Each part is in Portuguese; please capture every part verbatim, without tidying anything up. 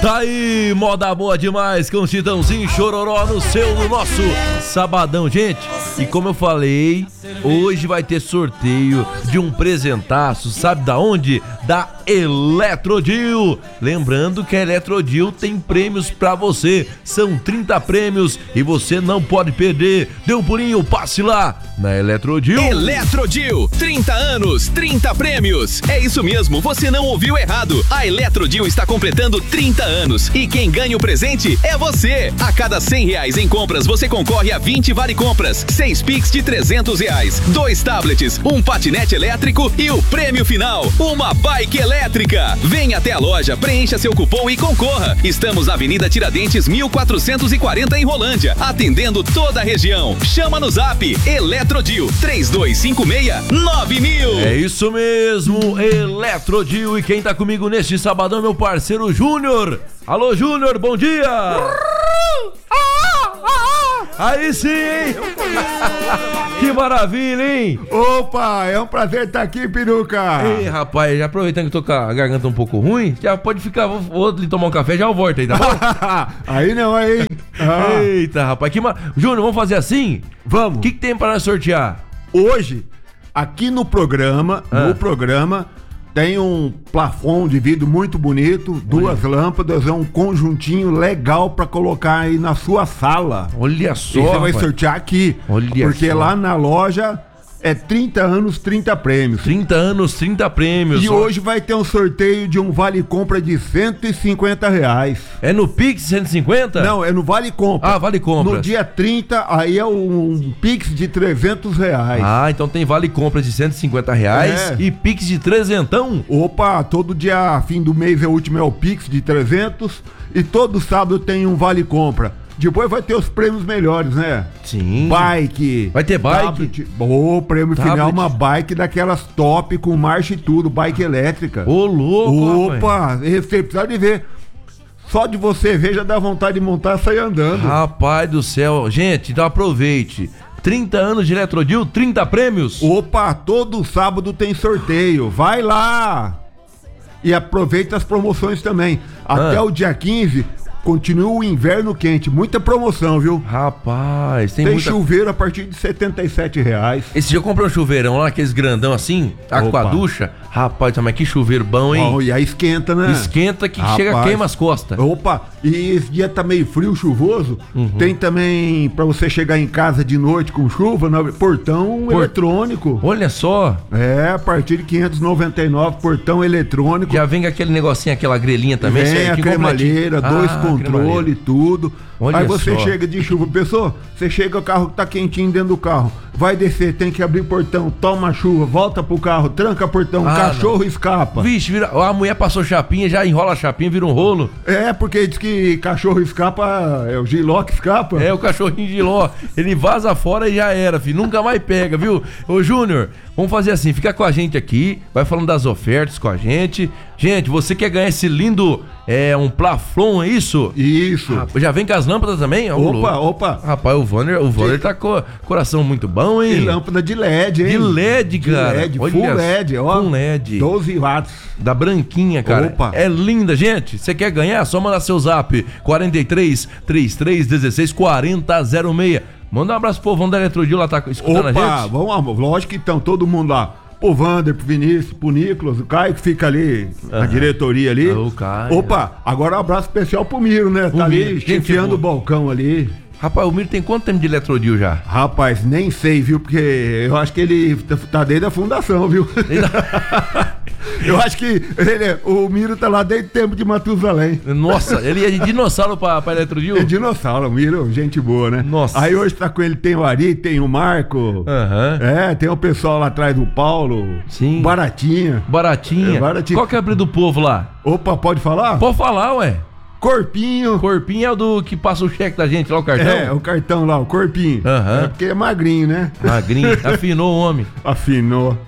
Tá aí, moda boa demais, com Chitãozinho Chororó no seu, no nosso sabadão, gente. E como eu falei, hoje vai ter sorteio de um presentaço, sabe da onde? Da Eletrodil. Lembrando que a Eletrodil tem prêmios pra você, são trinta prêmios e você não pode perder. Dê um pulinho, passe lá na Eletrodil. Eletrodil, trinta anos, trinta prêmios. É isso mesmo, você não ouviu errado. A Eletrodil está completando trinta anos e quem ganha o presente é você. A cada cem reais em compras, você concorre a vinte vale compras, seis Pix de trezentos reais, dois tablets, um patinete elétrico e o prêmio final, uma bike elétrica. Venha até a loja, preencha seu cupom e concorra. Estamos na Avenida Tiradentes, mil quatrocentos e quarenta em Rolândia, atendendo toda a região. Chama no zap Eletrodil três dois cinco seis nove mil. É isso mesmo, Eletrodil. E quem tá comigo neste sabadão é meu parceiro Júnior. Alô, Júnior, bom dia! Aí sim, hein? Que maravilha, hein? Opa, é um prazer estar aqui, peruca. Ei, rapaz, já aproveitando que tô com a garganta um pouco ruim, já pode ficar, vou, vou ali tomar um café, já eu volto aí, tá bom? Aí não, aí. Ah. Eita, rapaz, que mar... Júnior, vamos fazer assim? Vamos. O que, que tem para nós sortear? Hoje, aqui no programa, Ah. no programa, tem um plafond de vidro muito bonito, duas lâmpadas, é um conjuntinho legal pra colocar aí na sua sala. Olha só, E você vai rapaz. sortear aqui. Olha porque só. lá na loja é trinta anos, trinta prêmios. trinta anos, trinta prêmios. E ó. hoje vai ter um sorteio de um vale compra de cento e cinquenta reais. É no Pix cento e cinquenta? Não, é no vale compra. Ah, vale compra. No dia trinta, aí é um Pix de trezentos reais. Ah, então tem vale compra de cento e cinquenta reais É. e Pix de trezentão. Opa, todo dia, fim do mês, é o último é o Pix de trezentos e todo sábado tem um vale compra. Depois vai ter os prêmios melhores, né? Sim. Bike. Vai ter bike? Tablet. O prêmio Tablet. final é uma bike daquelas top com marcha e tudo, bike elétrica. Ô, louco, rapaz. Opa, você precisa de ver. Só de você ver já dá vontade de montar e sair andando. Rapaz do céu. Gente, então aproveite. trinta anos de Eletrodil, trinta prêmios. Opa, todo sábado tem sorteio. Vai lá! E aproveita as promoções também. Até Ah. o dia quinze, continua o inverno quente. Muita promoção, viu? Rapaz, tem, Tem muita... chuveiro a partir de setenta e sete reais. Esse dia eu comprei um chuveirão lá, aqueles grandão assim, aquaducha. Rapaz, mas que chuveiro bom, hein? Oh, e aí esquenta, né? Esquenta que Rapaz. chega, queima as costas. Opa, e esse dia tá meio frio, chuvoso. Uhum. Tem também pra você chegar em casa de noite com chuva, no- portão Por- eletrônico. Olha só, É, a partir de quinhentos e noventa e nove, portão eletrônico. já vem com aquele negocinho, aquela grelhinha também. Vem a certinho, cremalheira, completinho. dois Ah, controles, cremalheira. tudo. Olha Aí você só. chega de chuva, pessoa, você chega, o carro tá quentinho dentro do carro, vai descer, tem que abrir o portão, toma chuva, volta pro carro, tranca o portão, Ah, cachorro escapa. Vixe, vira... a mulher passou chapinha, já enrola a chapinha, vira um rolo. É, porque diz que cachorro escapa, é o giló que escapa. É, o cachorrinho de ló, ele vaza fora e já era, filho, nunca mais pega, viu? Ô, Júnior, vamos fazer assim, fica com a gente aqui, vai falando das ofertas com a gente. Gente, você quer ganhar esse lindo, é, um plafon, é isso? Isso. Ah, já vem com as lâmpadas também? Ô, Opa, louco. opa. Rapaz, o Vanner, o Vanner tá com coração muito bom, E hein? lâmpada de L E D, hein? De L E D, cara. De L E D, Olha full só, L E D, ó. full L E D. doze watts. Da branquinha, cara. Opa. É linda, gente. Você quer ganhar? Só manda seu zap quarenta e três, trinta e três, dezesseis, quarenta, zero seis. Manda um abraço pro povão da Eletrodil, lá tá escutando Opa, a gente. vamos lá, lógico que estão todo mundo lá. Pro Vander, pro Vinícius, pro Nicolas, o Caio que fica ali na Aham. diretoria ali. Ah, o Caio. Opa, agora um abraço especial pro Miro, né? O Tá Miro, ali gente chefiando boa. o balcão ali. Rapaz, o Miro tem quanto tempo de Eletrodil já? Rapaz, nem sei, viu? Porque eu acho que ele tá desde a fundação, viu? Eu acho que ele, o Miro tá lá desde o tempo de Matusalém. Nossa, ele é de dinossauro pra, pra Eletrodil? É dinossauro, o Miro, gente boa, né? Nossa. Aí hoje tá com ele, tem o Ari, tem o Marco. Aham. É, tem o pessoal lá atrás do Paulo. Sim. Baratinha. Baratinha. É, baratinha. Qual que é a briga do povo lá? Opa, pode falar? Pode falar, ué. Corpinho. Corpinho é o do que passa o cheque da gente lá, o cartão? É, o cartão lá, o corpinho. Aham. É porque é magrinho, né? Magrinho, afinou o homem. Afinou.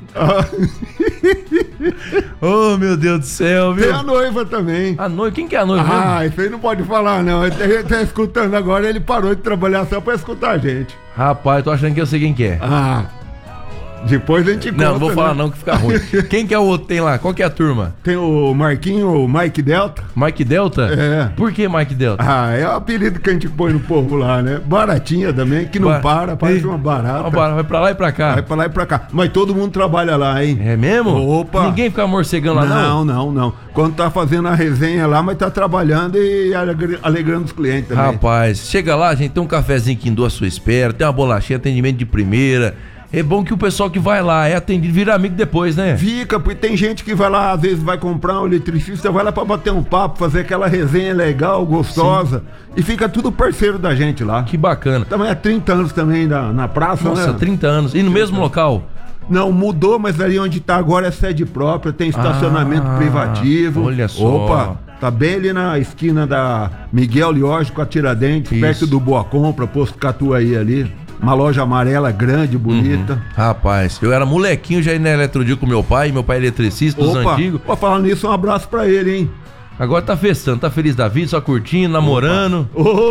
Oh, meu Deus do céu, viu? Tem a noiva também. A noiva, quem que é a noiva mesmo? Ah, isso aí não pode falar, não. Ele tá escutando agora, ele parou de trabalhar só pra escutar a gente. Rapaz, tô achando que eu sei quem que é. Ah, Depois a gente conta. Não, não vou falar né? não que fica ruim. Quem que é o outro tem lá? Qual que é a turma? Tem o Marquinho, o Mike Delta. Mike Delta? É. Por que Mike Delta? Ah, é o apelido que a gente põe no povo lá, né? Baratinha também, que não Ba- para, parece Ei, uma barata. Uma barata, vai pra lá e pra cá. Vai pra lá e pra cá. Mas todo mundo trabalha lá, hein? É mesmo? Opa! Ninguém fica morcegando lá não? Não, não, não. Quando tá fazendo a resenha lá, mas tá trabalhando e alegre- alegrando os clientes também. Rapaz, chega lá, gente, tem um cafezinho quindu à sua espera, tem uma bolachinha, atendimento de primeira. É bom que o pessoal que vai lá é atendido, vira amigo depois, né? Fica, porque tem gente que vai lá, às vezes vai comprar um eletricista, vai lá pra bater um papo, fazer aquela resenha legal, gostosa. Sim. E fica tudo parceiro da gente lá. Que bacana. Também há trinta anos também na, na praça, Nossa, né? trinta anos. E no mesmo local? Não, mudou, mas ali onde tá agora é sede própria, tem estacionamento Ah, privativo. olha só. Opa, tá bem ali na esquina da Miguel Liorge com a Tiradentes, Isso. perto do Boa Compra, posto Catuaí ali. Uma loja amarela, grande, bonita. Uhum. Rapaz, eu era molequinho, já ia na Eletrodio com meu pai, meu pai é eletricista dos Opa, antigos. Opa, falando nisso, um abraço pra ele, hein? Agora tá festando, tá feliz da vida, só curtindo, namorando.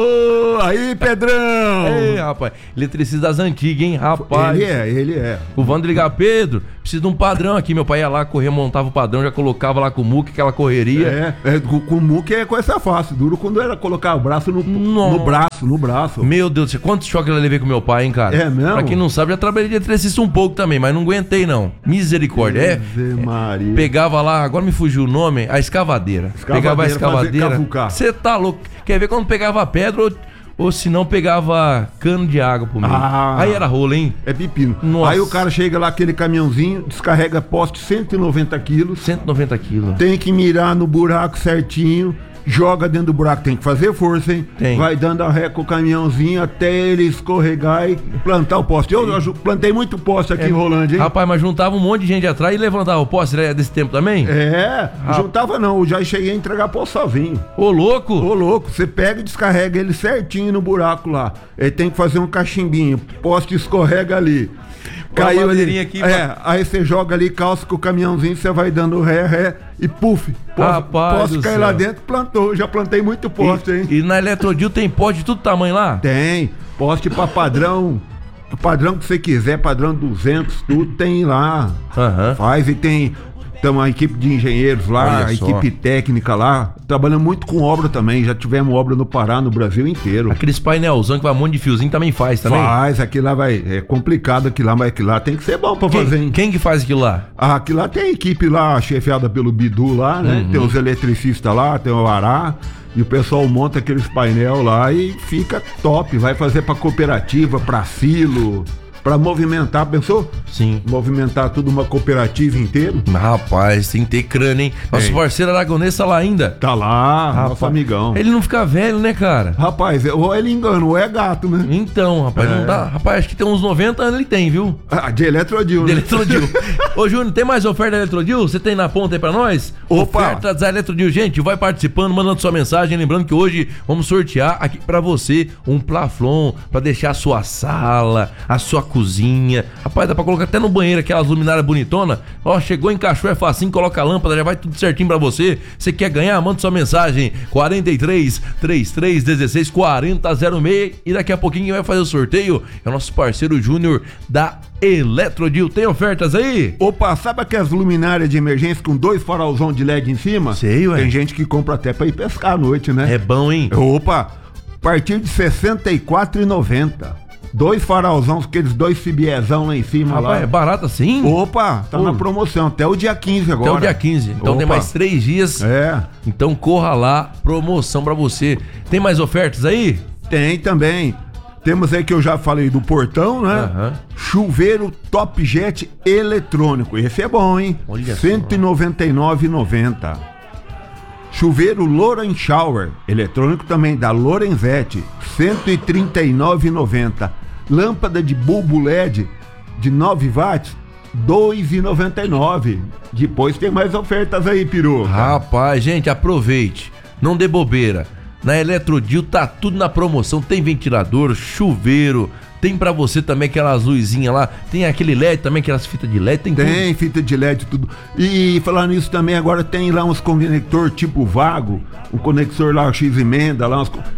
Ô, aí, Pedrão! Ei, rapaz, eletricista das antigas, hein, rapaz. Ele é, ele é. O Vando ligar, Pedro, precisa de um padrão aqui. Meu pai ia lá, corria, montava o padrão, já colocava lá com o muque, aquela correria. É, é com, com o muque é coisa fácil. Duro quando era colocar o braço no, no braço, no braço. Meu Deus do céu, quantos choques eu levei com meu pai, hein, cara? É mesmo? Pra quem não sabe, já trabalhei de eletricista um pouco também, mas não aguentei, não. Misericórdia. É, Ave Maria. pegava lá, agora me fugiu o nome, a escavadeira. Escavadeira, pegava a fazer escavadeira. cavucar. Você tá louco? Quer ver quando pegava pedra ou, ou se não pegava cano de água pro meio? Ah. Aí era rolo, hein? É pepino. Nossa. Aí o cara chega lá, aquele caminhãozinho, descarrega poste cento e noventa quilos, cento e noventa quilos. tem que mirar no buraco certinho, joga dentro do buraco, tem que fazer força, hein? Tem. Vai dando a ré com o caminhãozinho até ele escorregar e plantar o poste. Eu, eu plantei muito poste aqui É, em Rolândia, hein? Rapaz, mas juntava um monte de gente atrás e levantava o poste, né, desse tempo também? É, juntava não, eu já cheguei a entregar poste sozinho. Ô, louco! Ô louco, você pega e descarrega ele certinho no buraco lá. Ele tem que fazer um cachimbinho, poste escorrega ali. Põe uma Caiu ali. madeirinha aqui, É, aí você joga ali, calça com o caminhãozinho, você vai dando ré, ré e puf. Rapaz Poste do cair céu. lá dentro, plantou. Já plantei muito poste, hein? E, e na Eletrodil tem poste de todo tamanho lá? Tem. Poste pra padrão. O padrão que você quiser, padrão duzentos, tudo tem lá. Aham. Faz e tem. Tem uma equipe de engenheiros lá, Olha a só. equipe técnica lá. Trabalhando muito com obra também. Já tivemos obra no Pará, no Brasil inteiro. Aqueles painelzão que vai um monte de fiozinho também faz também? Faz, aquilo lá vai. É complicado aquilo lá, mas aquilo lá tem que ser bom pra fazer, Quem, hein? quem que faz aquilo lá? Ah, aquilo lá tem a equipe lá, chefiada pelo Bidu lá, né? Uhum. Tem os eletricistas lá, tem o Ará. E o pessoal monta aqueles painel lá e fica top. Vai fazer pra cooperativa, pra silo, pra movimentar, pensou? Sim. Movimentar tudo uma cooperativa inteira. Rapaz, tem que ter crânio, hein? Nosso Tem. parceiro aragonês tá lá ainda. Tá lá, nosso amigão. Ele não fica velho, né, cara? Rapaz, ou ele engana, ou é gato, né? Então, rapaz, É. não dá. Rapaz, acho que tem uns noventa anos ele tem, viu? Ah, de Eletrodil, De né? Eletrodil. Ô, Júnior, tem mais oferta da Eletrodil? Você tem na ponta aí pra nós? Opa! Ofertas da Eletrodil. Gente, vai participando, mandando sua mensagem. Lembrando que hoje vamos sortear aqui pra você um plafon pra deixar a sua sala, a sua cozinha. Rapaz, dá pra colocar até no banheiro aquelas luminárias bonitonas. Ó, chegou, encaixou, é facinho, coloca a lâmpada, já vai tudo certinho pra você. Você quer ganhar? Manda sua mensagem. quarenta e três, trinta e três, dezesseis, quarenta, zero seis. E daqui a pouquinho quem vai fazer o sorteio é o nosso parceiro Júnior da Eletrodil. Tem ofertas aí? Opa, sabe aquelas luminárias de emergência com dois farolzão de L E D em cima? Sei, ué. Tem gente que compra até pra ir pescar à noite, né? É bom, hein? Opa, a partir de sessenta e quatro reais e noventa centavos. Dois farolzão, aqueles dois fibiezão lá em cima. Rapaz, lá. é barato assim? Opa, tá Ô. na promoção, até o dia quinze agora. Até o dia quinze. Então tem Opa. mais três dias. É, Então corra lá, promoção pra você. Tem mais ofertas aí? tem também. Temos aí que eu já falei do portão, né? Aham. Chuveiro Top Jet eletrônico. Esse é bom, hein? Olha só. cento e noventa e nove reais e noventa centavos. Chuveiro Loran Shower, eletrônico também da Lorenzetti, cento e trinta e nove reais e noventa centavos. Lâmpada de bulbo L E D de nove watts, dois reais e noventa e nove centavos. Depois tem mais ofertas aí, peru. Rapaz, gente, aproveite. Não dê bobeira. Na Eletrodil tá tudo na promoção. Tem ventilador, chuveiro. Tem pra você também aquelas luzinhas lá. Tem aquele L E D também, aquelas fitas de L E D. Tem, Tem fita de L E D, tudo. E falando nisso também, agora tem lá uns conector tipo vago, um conexor lá X emenda, lá uns,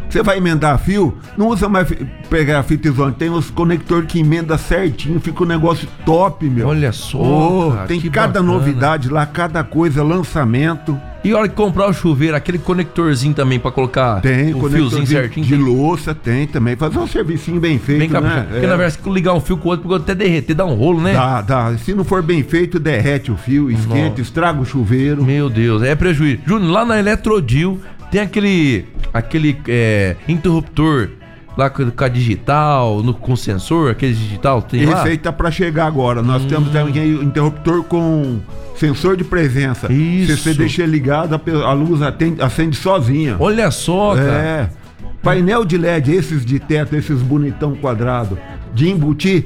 Você vai emendar fio, não usa mais fi- pegar a fita isolante. Tem os conectores que emenda certinho, fica um negócio top, meu. Olha só, Oh, cara, tem que cada bacana. novidade lá, cada coisa, lançamento. E a hora que comprar o chuveiro, aquele conectorzinho também pra colocar Tem, o conector fiozinho de, certinho. de tem- louça, tem também. Fazer um servicinho bem feito, Bem né? caprichado. Porque É. na verdade, se ligar um fio com o outro, pode até derreter, dá um rolo, né? Dá, dá. Se não for bem feito, derrete o fio, esquenta, Nossa. estraga o chuveiro. Meu Deus, é prejuízo. Júnior, lá na Eletrodil tem aquele, aquele é, interruptor lá com com a digital, no, com sensor, aquele digital, tem lá? Esse aí tá pra chegar agora. Nós Hum. temos também o interruptor com sensor de presença. Isso. Se você deixa ele ligado, a pe- a luz atende- acende sozinha. Olha só, cara. É. Painel de L E D, esses de teto, esses bonitão quadrado, de embutir,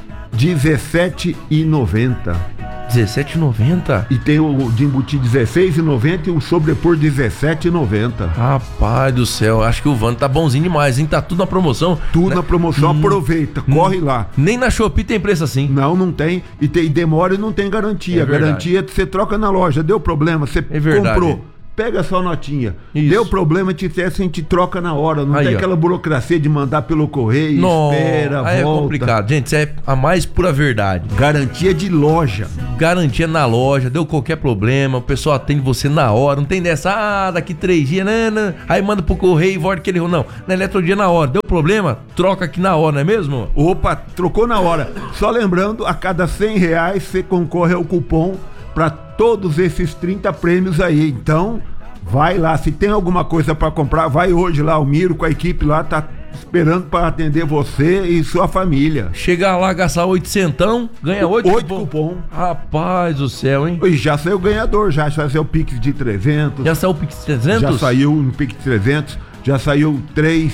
dezessete reais e noventa centavos. dezessete reais e noventa centavos. E tem o de embutir dezesseis reais e noventa centavos e o sobrepor dezessete reais e noventa centavos. Rapaz do céu, acho que o Vando tá bonzinho demais, hein? Tá tudo na promoção. Tudo Né? na promoção, aproveita, corre lá. Nem na Shopee tem preço assim. Não, não tem. E tem demora e não tem garantia. É verdade. Garantia você troca na loja. Deu problema, você É verdade. comprou. Pega só a notinha. Isso. Deu problema, te testa, a gente troca na hora. Não Aí, tem ó. aquela burocracia de mandar pelo correio, Não, espera, aí volta. é complicado. Gente, isso é a mais pura verdade. Garantia de loja. Garantia na loja, deu qualquer problema, o pessoal atende você na hora, não tem dessa, ah, daqui três dias, né, né, aí manda pro correio e volta aquele, não, na Eletrodia na hora, deu problema, troca aqui na hora, não é mesmo? Opa, trocou na hora. Só lembrando, a cada cem reais você concorre ao cupom para todos esses trinta prêmios aí. Então, vai lá. Se tem alguma coisa para comprar, vai hoje lá. O Miro com a equipe lá tá esperando para atender você e sua família. Chegar lá, gastar oitocentão, ganha oito Oito cupom. cupom. Rapaz do céu, hein? E já saiu o ganhador, já, já saiu o Pix de trezentos. Já saiu o Pix trezentos? Já saiu um Pix de trezentos. Já saiu três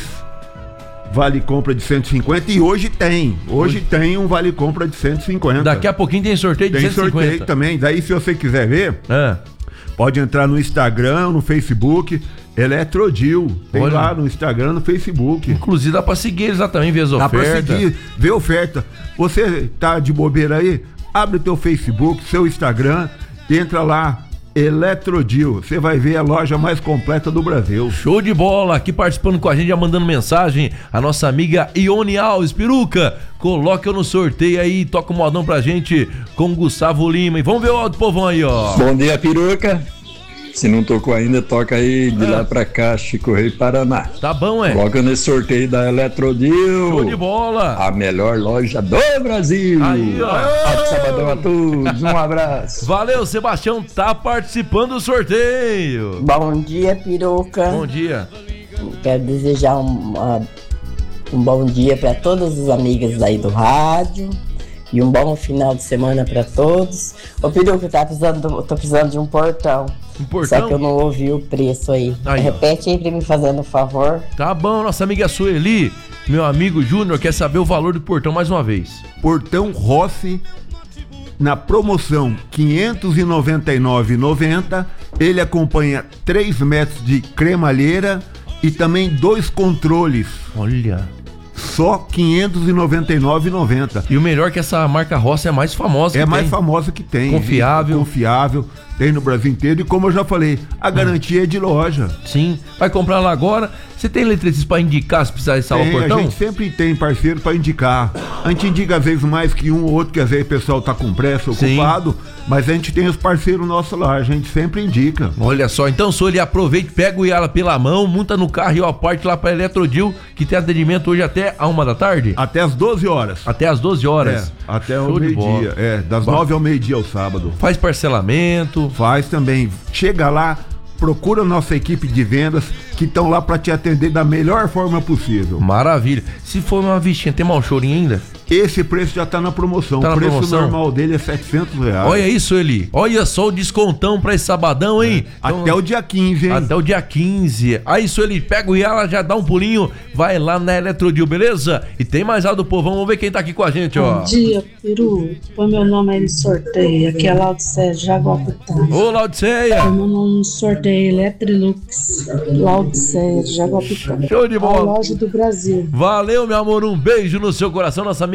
vale compra de cento e cinquenta e hoje tem. Hoje, hoje tem um vale compra de cento e cinquenta. Daqui a pouquinho tem sorteio de tem cento e cinquenta. Tem sorteio também. Daí se você quiser ver, Ah, pode entrar no Instagram, no Facebook, Eletrodil. Tem Olha. lá no Instagram, no Facebook. inclusive dá pra seguir eles lá também, ver as Dá pra ofertas. seguir, ver oferta. Você tá de bobeira aí? Abre teu Facebook, seu Instagram, entra lá, Eletrodil. Você vai ver a loja mais completa do Brasil. Show de bola, aqui participando com a gente, já mandando mensagem, a nossa amiga Ione Alves, Peruca, coloca eu no sorteio aí, toca o modão pra gente com o Gustavo Lima, e vamos ver o áudio do povão aí, ó. Bom dia, Peruca. Se não tocou ainda, toca aí de lá pra cá, Chico Rei Paraná. Tá bom, é? Coloca nesse sorteio da Eletrodil. Show de bola. A melhor loja do Brasil. Aí, ó. Ótimo sabadão a todos. Um abraço. Valeu, Sebastião tá participando do sorteio. Bom dia, Peruca. Bom dia. Quero desejar um, uma- um bom dia para todas as amigas aí do rádio e um bom final de semana para todos. Ô, Peruca, tá precisando, do- tô precisando de um portão. Um portão? Só que eu não ouvi o preço aí. Aí, ó. Repete aí pra me fazendo um favor. Tá bom, nossa amiga Sueli, meu amigo Júnior, quer saber o valor do portão mais uma vez. Portão Rossi, na promoção quinhentos e noventa e nove reais e noventa centavos, ele acompanha três metros de cremalheira e também dois controles, Olha. só quinhentos e noventa e nove reais e noventa centavos. E o melhor é que essa marca Rossi é a mais famosa É que mais tem. famosa que tem. Confiável. Confiável, tem no Brasil inteiro e como eu já falei, a garantia é de loja. Sim, vai comprar lá agora. Você tem eletricista pra indicar se precisar instalar o Tem, a portão? gente sempre tem parceiro para indicar. A gente indica às vezes mais que um ou outro, que às vezes o pessoal tá com pressa, Sim. ocupado, mas a gente tem os parceiros nossos lá, a gente sempre indica. Olha só, então Sueli, aproveite, pega o Iala pela mão, monta no carro e ó, parte lá pra Eletrodil, que tem atendimento hoje até a uma da tarde? Até as doze horas. Até às doze horas. É, até o Show de bola. meio-dia. É, das Bom. nove ao meio-dia ao sábado. Faz parcelamento. Faz também. Chega lá, procura a nossa equipe de vendas que estão lá para te atender da melhor forma possível. Maravilha. Se for uma vistinha, tem mal chorinho ainda? Esse preço já tá na promoção. Tá na o preço promoção? normal dele é setecentos reais. Olha isso, Eli. Olha só o descontão pra esse sabadão, hein? Então, Até o dia quinze, hein? Até o dia quinze. Aí, Sueli, pega o Iala, já dá um pulinho, vai lá na Eletrodil, beleza? E tem mais áudio do povão, vamos ver quem tá aqui com a gente, ó. Bom dia, Peru. Põe meu nome aí no sorteio. Aqui é Laudicea de Jaguapitã. Ô, Laudiceia. Põe meu nome no sorteio Eletrilux. Laudicea de Jaguapitã. Show de A bola. loja do Brasil. Valeu, meu amor, um beijo no seu coração, nossa amiga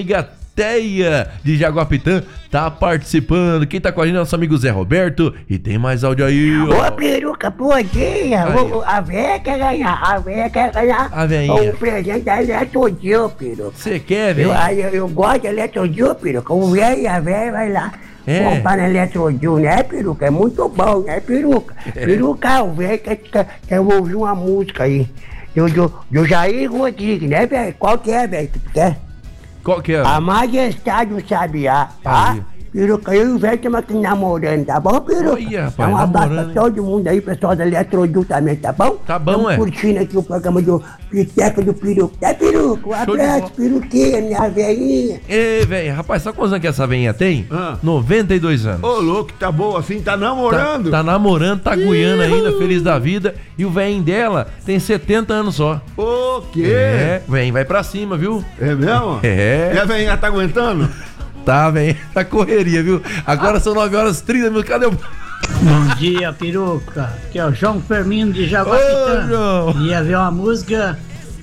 amiga Teia de Jaguapitã tá participando. Quem tá com a gente é nosso amigo Zé Roberto. E tem mais áudio aí, ó. Ô, peruca, bom dia. O, a véia quer ganhar, a véia quer ganhar a veinha. O presente da Eletrodio, peruca. Você quer, velho? Eu, eu, eu gosto da Eletrodio, peruca. O velho e a véia vai lá é. comprar na Eletrodio, né, peruca? É muito bom, né, peruca? É. Peruca, o velho quer, quer, quer ouvir uma música aí. Do, do, do Jair Rodrigues, né, velho? Qual que é, velho? Tu quer? Qual que é? A Majestade do Sabiá, tá? Aí. Peruca, eu e o velho estamos aqui namorando, tá bom, peruca? Olha, rapaz, Dá um abraço namorando, pra todo mundo aí, pessoal da Eletrodu também, tá bom? Tá bom, Estamos é. curtindo aqui o programa do Piteco do Peruca. Tá, peruca? Um abraço, peruquinha, minha velhinha. Ei, velho, rapaz, sabe quantos anos que essa veinha tem? Ah. noventa e dois anos. Ô, louco, tá boa assim, tá namorando. Tá, tá namorando, tá guiando ainda, feliz da vida. E o velhinho dela tem setenta anos só. O quê? É, velho, vai pra cima, viu? É mesmo? É. E a velhinha tá aguentando? Tá, velho, tá correria, viu? Agora são nove horas e trinta minutos, cadê o... Bom dia, peruca. Aqui é o João Firmino de Jaguapitã. Ô, João. Ia ver uma música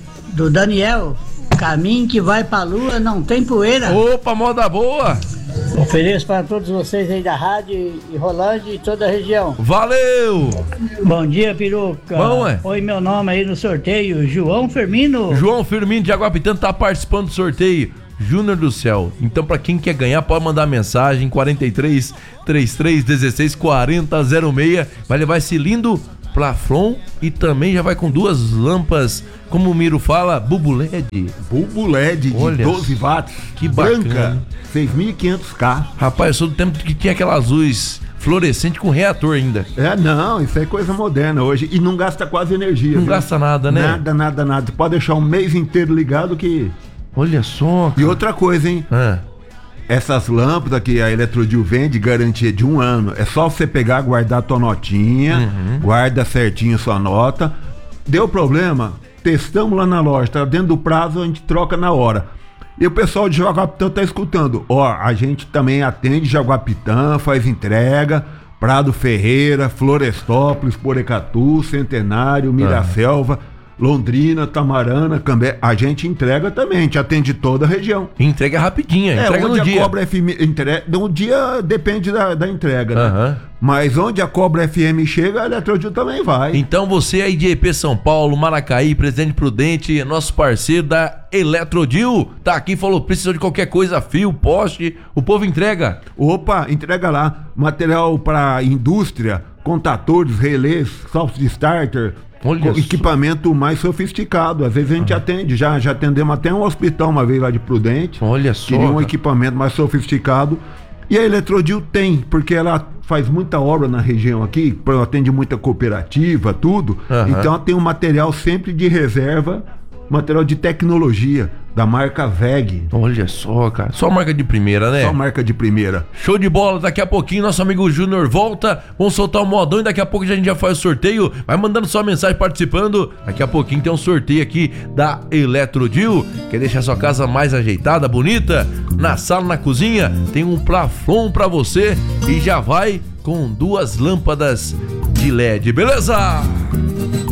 do Daniel, Caminho que vai pra lua, não tem poeira. Opa, moda boa! Ofereço para todos vocês aí da rádio e Rolândia e toda a região. Valeu! Bom dia, peruca. Bom, é? Oi, meu nome aí no sorteio, João Firmino. João Firmino de Jaguapitã tá participando do sorteio. Júnior do Céu. Então, pra quem quer ganhar, pode mandar mensagem quarenta e três, trinta e três, dezesseis, quarenta, zero seis. Vai levar esse lindo plafon e também já vai com duas lâmpadas, como o Miro fala, Bulbo L E D. Bulbo L E D de Olha, doze watts. que branca, bacana. seis mil e quinhentos K. Rapaz, eu sou do tempo que tinha aquelas luzes fluorescente com reator ainda. É, não, isso é coisa moderna hoje. E não gasta quase energia. Não viu? gasta nada, né? Nada, nada, nada. Pode deixar um mês inteiro ligado que... Olha só. E outra coisa, hein? Ah. Essas lâmpadas que a Eletrodio vende, garantia de um ano. É só você pegar, guardar a tua notinha, uhum. guarda certinho sua nota. Deu problema? Testamos lá na loja, tá dentro do prazo, a gente troca na hora. E o pessoal de Jaguapitã tá escutando. Ó, a gente também atende Jaguapitã, faz entrega, Prado Ferreira, Florestópolis, Porecatu, Centenário, Miraselva, uhum. Londrina, Tamarana, Cambé, a gente entrega também, a gente atende toda a região. Entrega rapidinho, é, entrega onde no a dia. Cobra F M entrega, no dia depende da, da entrega, né? Uhum. Mas onde a Cobra F M chega, a Eletrodio também vai. Então você aí de E P São Paulo, Maracaí, Presidente Prudente, nosso parceiro da Eletrodio, tá aqui, falou, precisou de qualquer coisa, fio, poste, o povo entrega. Opa, entrega lá, material para indústria, contadores, relés, soft starter, olha equipamento mais sofisticado. Às vezes a gente ah. atende, já, já atendemos até um hospital uma vez lá de Prudente. Olha só. Queria um equipamento mais sofisticado. E a Eletrodio tem, porque ela faz muita obra na região aqui, atende muita cooperativa, tudo. Uhum. Então ela tem um material sempre de reserva, material de tecnologia, da marca V E G. Olha só, cara. Só marca de primeira, né? Só marca de primeira. Show de bola. Daqui a pouquinho nosso amigo Júnior volta. Vamos soltar o modão e daqui a pouco a gente já faz o sorteio. Vai mandando sua mensagem participando. Daqui a pouquinho tem um sorteio aqui da Eletrodio. Quer deixar sua casa mais ajeitada, bonita? Na sala, na cozinha, tem um plafon pra você e já vai com duas lâmpadas de L E D. Beleza?